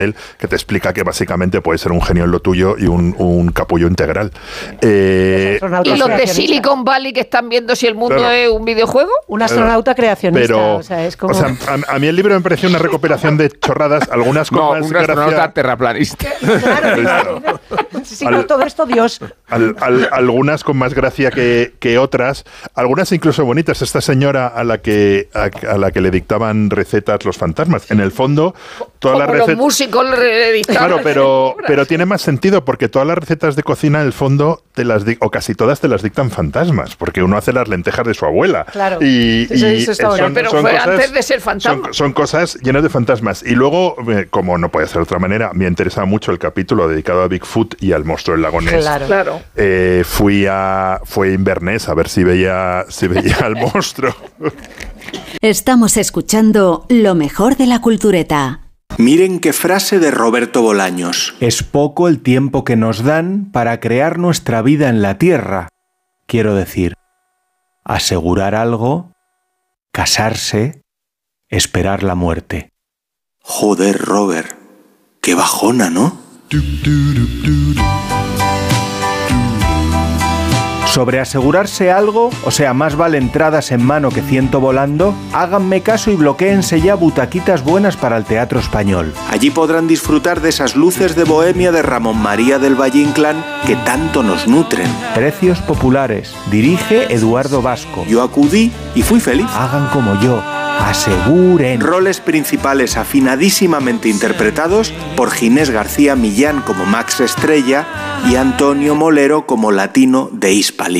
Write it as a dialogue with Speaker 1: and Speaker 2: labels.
Speaker 1: él, que te explica que básicamente puede ser un genio en lo tuyo y un capullo integral.
Speaker 2: Y los de Silicon Valley que están viendo si el mundo es un videojuego.
Speaker 3: Un astronauta creacionista.
Speaker 1: Pero,
Speaker 3: o sea, es como...
Speaker 1: a mí el libro me pareció una recopilación de chorradas, algunas con más
Speaker 4: un astronauta
Speaker 1: gracia.
Speaker 4: terraplanista.
Speaker 3: Claro. Sí, no, todo esto Dios.
Speaker 1: Algunas con más gracia que otras, algunas incluso bonitas. Esta señora a la que le dictaban recetas los fantasmas. En el fondo, todas las recetas...
Speaker 2: los músicos le dictaban.
Speaker 1: Claro, pero tiene más sentido porque todas las recetas de cocina, en el fondo, o casi todas te las dictan fantasmas, porque uno hace las lentejas de su abuela.
Speaker 3: Claro.
Speaker 2: Pero fue cosas, antes de ser fantasma.
Speaker 1: Son cosas llenas de fantasmas. Y luego, como no puede ser de otra manera, me interesa mucho el capítulo dedicado a Bigfoot y al monstruo del lago Ness.
Speaker 2: Claro.
Speaker 1: Fui a Inverness a ver si veía al monstruo.
Speaker 5: Estamos escuchando lo mejor de la cultureta.
Speaker 6: Miren qué frase de Roberto Bolaños.
Speaker 7: Es poco el tiempo que nos dan para crear nuestra vida en la tierra. Quiero decir, asegurar algo, casarse, esperar la muerte.
Speaker 6: Joder, Robert, qué bajona, ¿no?
Speaker 7: Sobre asegurarse algo, o sea, más vale entradas en mano que ciento volando, háganme caso y bloquéense ya butaquitas buenas para el Teatro Español.
Speaker 6: Allí podrán disfrutar de esas luces de bohemia de Ramón María del Valle Inclán que tanto nos nutren.
Speaker 7: Precios populares. Dirige Eduardo Vasco.
Speaker 6: Yo acudí y fui feliz.
Speaker 7: Hagan como yo. Aseguren.
Speaker 6: Roles principales afinadísimamente interpretados por Ginés García Millán como Max Estrella y Antonio Molero como Latino de Hispali.